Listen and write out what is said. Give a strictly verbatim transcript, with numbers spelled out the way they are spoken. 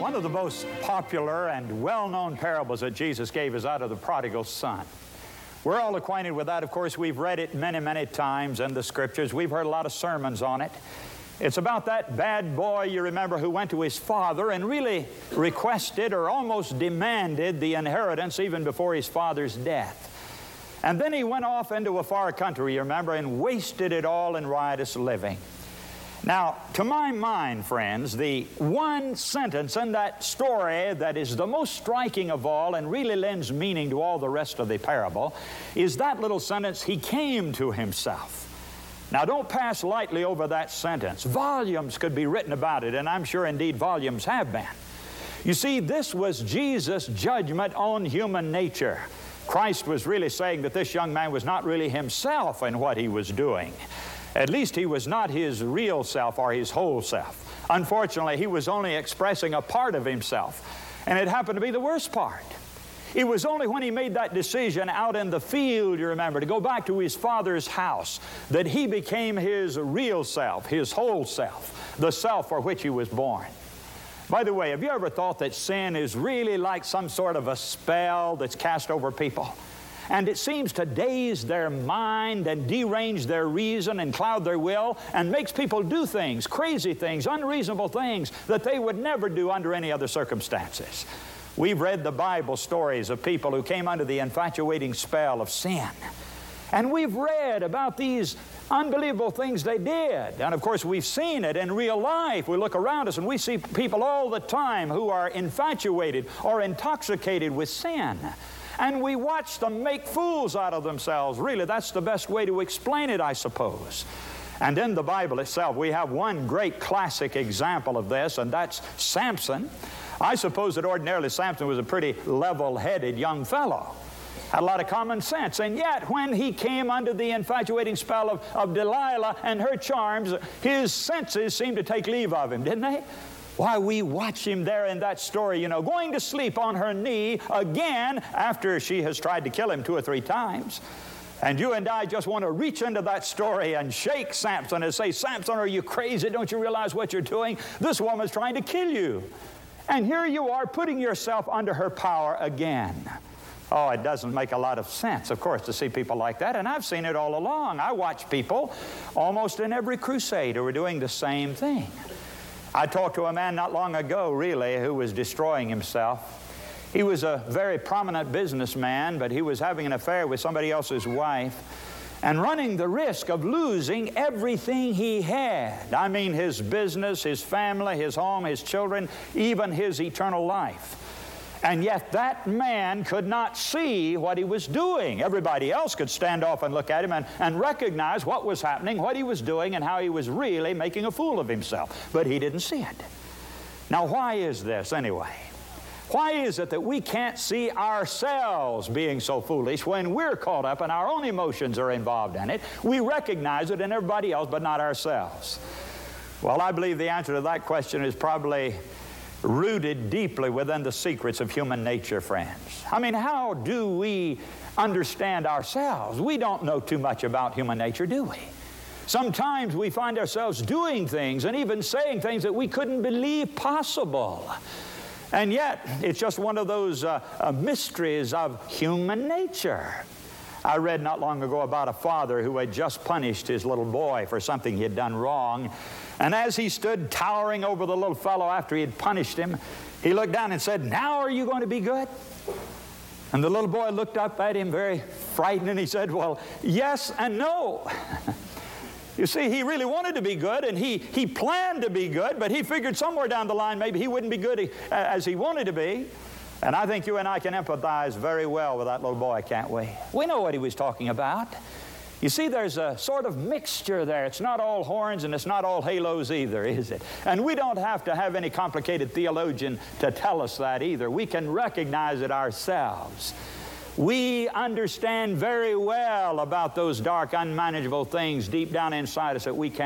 One of the most popular and well-known parables that Jesus gave is out of the prodigal son. We're all acquainted with that. Of course, we've read it many, many times in the Scriptures. We've heard a lot of sermons on it. It's about that bad boy, you remember, who went to his father and really requested or almost demanded the inheritance even before his father's death. And then he went off into a far country, you remember, and wasted it all in riotous living. Now, to my mind, friends, the one sentence in that story that is the most striking of all and really lends meaning to all the rest of the parable is that little sentence, he came to himself. Now, don't pass lightly over that sentence. Volumes could be written about it, and I'm sure indeed volumes have been. You see, this was Jesus' judgment on human nature. Christ was really saying that this young man was not really himself in what he was doing. At least he was not his real self or his whole self. Unfortunately, he was only expressing a part of himself, and it happened to be the worst part. It was only when he made that decision out in the field, you remember, to go back to his father's house, that he became his real self, his whole self, the self for which he was born. By the way, have you ever thought that sin is really like some sort of a spell that's cast over people? And it seems to daze their mind and derange their reason and cloud their will and makes people do things, crazy things, unreasonable things that they would never do under any other circumstances. We've read the Bible stories of people who came under the infatuating spell of sin. And we've read about these unbelievable things they did. And of course, we've seen it in real life. We look around us and we see people all the time who are infatuated or intoxicated with sin. And we watch them make fools out of themselves. Really, that's the best way to explain it, I suppose. And in the Bible itself, we have one great classic example of this, and that's Samson. I suppose that ordinarily Samson was a pretty level-headed young fellow. Had a lot of common sense. And yet, when he came under the infatuating spell of, of Delilah and her charms, his senses seemed to take leave of him, didn't they? Why, we watch him there in that story, you know, going to sleep on her knee again after she has tried to kill him two or three times. And you and I just want to reach into that story and shake Samson and say, Samson, are you crazy? Don't you realize what you're doing? This woman's trying to kill you. And here you are putting yourself under her power again. Oh, it doesn't make a lot of sense, of course, to see people like that. And I've seen it all along. I watch people almost in every crusade who are doing the same thing. I talked to a man not long ago, really, who was destroying himself. He was a very prominent businessman, but he was having an affair with somebody else's wife and running the risk of losing everything he had. I mean, his business, his family, his home, his children, even his eternal life. And yet that man could not see what he was doing. Everybody else could stand off and look at him and, and recognize what was happening, what he was doing, and how he was really making a fool of himself. But he didn't see it. Now, why is this anyway? Why is it that we can't see ourselves being so foolish when we're caught up and our own emotions are involved in it? We recognize it in everybody else, but not ourselves. Well, I believe the answer to that question is probably rooted deeply within the secrets of human nature, friends. I mean, how do we understand ourselves? We don't know too much about human nature, do we? Sometimes we find ourselves doing things and even saying things that we couldn't believe possible. And yet, it's just one of those uh, uh, mysteries of human nature. I read not long ago about a father who had just punished his little boy for something he had done wrong. And as he stood towering over the little fellow after he had punished him, he looked down and said, "Now are you going to be good?" And the little boy looked up at him very frightened and he said, "Well, yes and no." You see, he really wanted to be good and he, he planned to be good, but he figured somewhere down the line maybe he wouldn't be good as he wanted to be. And I think you and I can empathize very well with that little boy, can't we? We know what he was talking about. You see, there's a sort of mixture there. It's not all horns and it's not all halos either, is it? And we don't have to have any complicated theologian to tell us that either. We can recognize it ourselves. We understand very well about those dark, unmanageable things deep down inside us that we can't